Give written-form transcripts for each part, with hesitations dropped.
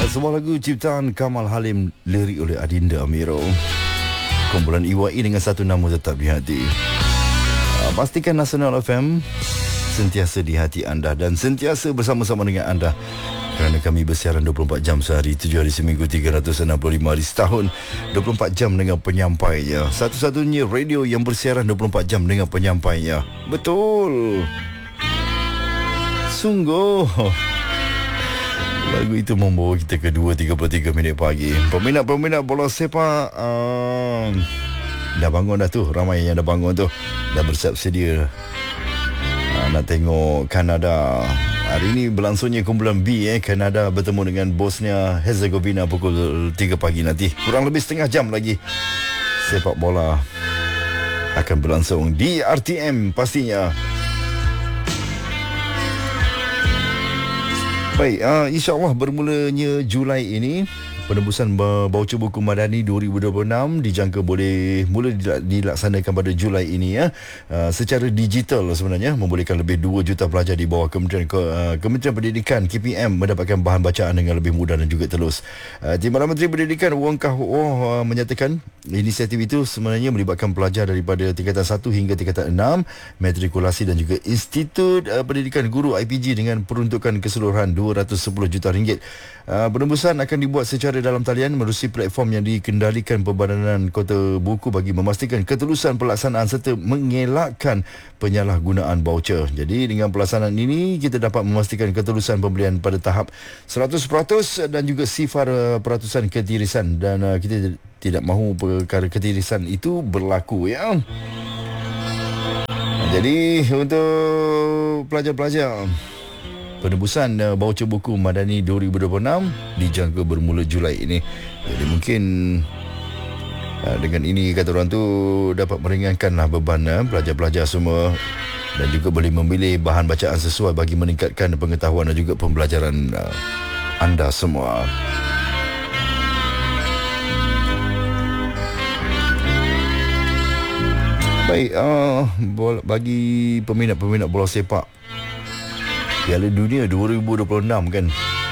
Sebuah lagu ciptaan Kamal Halim, lirik oleh Adinda Amiro. Kumpulan IWI dengan satu nama tetap di hati. Pastikan Nasional FM sentiasa di hati anda dan sentiasa bersama-sama dengan anda, kerana kami bersiaran 24 jam sehari, 7 hari seminggu, 365 hari setahun, 24 jam dengan penyampainya. Satu-satunya radio yang bersiaran 24 jam dengan penyampainya. Betul. Sungguh. Lagu itu membawa kita ke 2.33 minit pagi. Peminat-peminat bola sepak dah bangun dah tu. Ramai yang dah bangun tu, dah bersiap sedia nak tengok Kanada. Hari ini berlangsungnya kumpulan B. Kanada bertemu dengan Bosnia Herzegovina pukul 3 pagi nanti. Kurang lebih setengah jam lagi sepak bola akan berlangsung di RTM pastinya. Baik, insyaAllah bermulanya Julai ini, penembusan baucer buku Madani 2026 dijangka boleh mula dilaksanakan pada Julai ini secara digital sebenarnya, membolehkan lebih 2 juta pelajar di bawah Kementerian Pendidikan KPM mendapatkan bahan bacaan dengan lebih mudah dan juga telus. Timbalan Menteri Pendidikan Wong Kah Wah menyatakan inisiatif itu sebenarnya melibatkan pelajar daripada tingkatan 1 hingga tingkatan 6, matrikulasi dan juga Institut Pendidikan Guru IPG dengan peruntukan keseluruhan RM210 juta. Penembusan akan dibuat secara dalam talian menerusi platform yang dikendalikan Pembadanan Kota Buku bagi memastikan ketelusan pelaksanaan serta mengelakkan penyalahgunaan baucer. Jadi dengan pelaksanaan ini kita dapat memastikan ketelusan pembelian pada tahap 100% dan juga sifar peratusan ketirisan, dan kita tidak mahu perkara ketirisan itu berlaku ya. Jadi untuk pelajar-pelajar, penembusan baucer buku Madani 2026 dijangka bermula Julai ini. Jadi mungkin dengan ini kata orang tu dapat meringankanlah beban pelajar-pelajar semua, dan juga boleh memilih bahan bacaan sesuai bagi meningkatkan pengetahuan dan juga pembelajaran anda semua. Baik, bagi peminat-peminat bola sepak, Piala Dunia 2026 kan,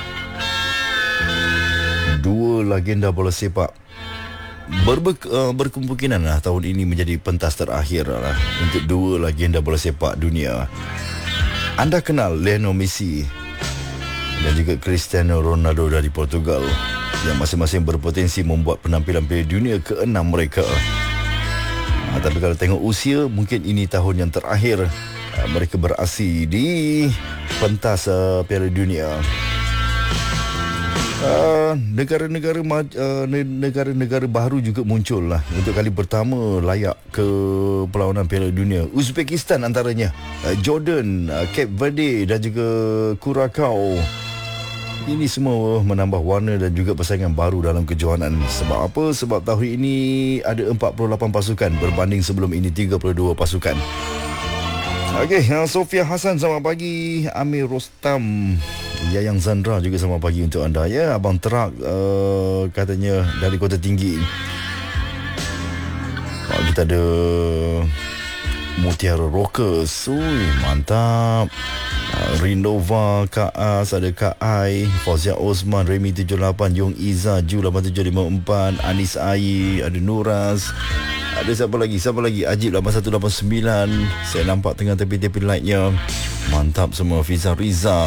dua legenda bola sepak berkemungkinan tahun ini menjadi pentas terakhir untuk dua legenda bola sepak dunia. Anda kenal Lionel Messi dan juga Cristiano Ronaldo dari Portugal, yang masing-masing berpotensi membuat penampilan Piala Dunia ke-6 mereka. Tapi kalau tengok usia, mungkin ini tahun yang terakhir mereka beraksi di pentas Piala Dunia. Negara-negara baru juga muncul lah untuk kali pertama layak ke perlawanan Piala Dunia. Uzbekistan antaranya, Jordan, Cape Verde dan juga Curacao. Ini semua menambah warna dan juga persaingan baru dalam kejohanan. Sebab apa? Sebab tahun ini ada 48 pasukan berbanding sebelum ini 32 pasukan. Okey, Sofia Hassan selamat pagi. Amir Rostam, Yayang Zandra juga selamat pagi untuk anda ya. Abang Terak katanya dari Kota Tinggi. Kita ada Mutiara Rockers. Mantap. Rindova, Kak As, ada Kak Ai, Fauzia Osman, Remy 78, Yong Iza, Ju 8754, Anis Ai, ada Nuras. Ada siapa lagi? Ajib 8189. Saya nampak tengah tepi-tepi lightnya. Mantap semua. Fiza Riza.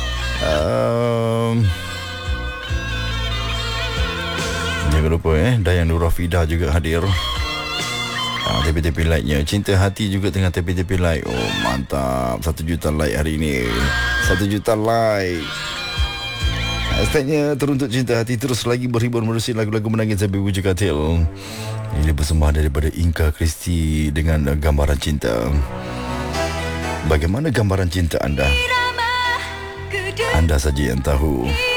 Jangan lupa Dayang Nur Rafidah juga hadir. Tepi-tepi lightnya. Cinta Hati juga tengah tepi-tepi light. Oh mantap. 1 juta like hari ini. 1 juta like. Hashtagnya teruntuk Cinta Hati. Terus lagi berhibur menerusi lagu-lagu menangis sampai wujud katil. Ini persembahan daripada Inka Kristi dengan gambaran cinta. Bagaimana gambaran cinta anda? Anda saja yang tahu.